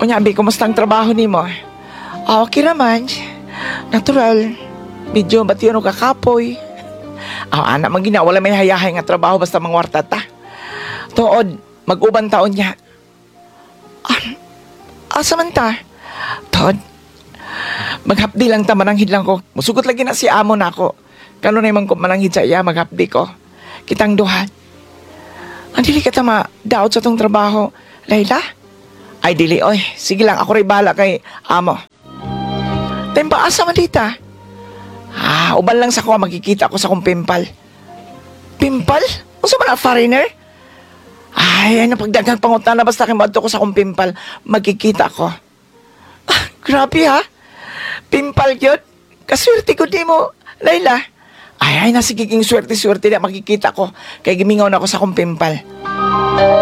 Unyabi, kumusta ang trabaho ni mo? Okay naman. Natural. Medyo bati ano kakapoy. Anak, magina, wala may hayahay nga trabaho basta mangwarta ta. Tuod, mag-uban taon niya. Asa man ta? Tuod, maghapdi lang ta, mananghid lang ko. Musugot lagi na si amo na ako. Kano na yung mananghid sa iya, maghapdi ko. Kitang duhan. Ang dili ka ta ma-doubt sa tong trabaho. Layla? Ay, dili, oy. Sige lang, ako rin bahala kay amo. Tempa, asa man dita? Uban lang sa ko, makikita ko sa kong pimpal. Pimpal? Unsa man na foreigner? Ay, napagdagang pangutan na basta kimadto ko sa kong pimpal. Magkikita ko. Grabe ha? Pimpal yun? Kaswerte ko di mo, Layla. Ay, nasigiging swerte-swerte na makikita ko. Kaya gimingaw na ako sa kong pimpal.